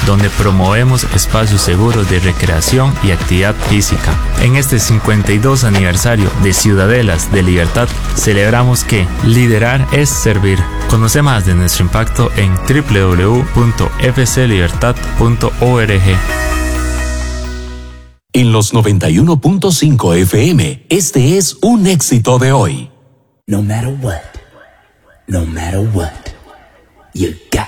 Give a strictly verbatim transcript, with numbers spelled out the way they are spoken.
donde promovemos espacios seguros de recreación y actividad física. En este cincuenta y dos aniversario de Ciudadelas de Libertad, celebramos que liderar es servir. Conoce más de nuestro impacto en doble u doble u doble u punto f c libertad punto org. En los noventa y uno punto cinco F M, este es un éxito de hoy. No matter what, no matter what, you got